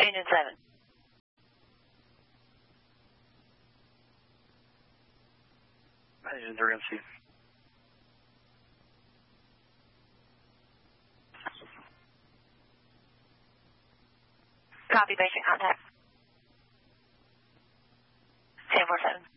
Union 7. Union 3 MC. Copy, basic contact. 1047.